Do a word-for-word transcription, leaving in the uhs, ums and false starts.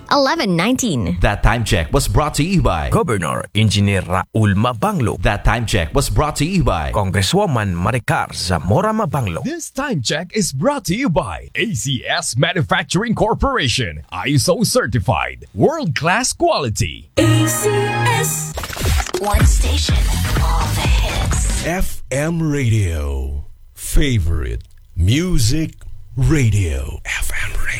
eleven nineteen. That time check was brought to you by Governor Engineer Raul Mabanglo, That time check was brought to you by Congresswoman Maricar Zamora Mabanglo. This time check is brought to you by A C S Manufacturing Corporation, I S O certified, world-class quality. A C S. One station, all the hits. F M Radio. Favorite Music Radio. F M Radio.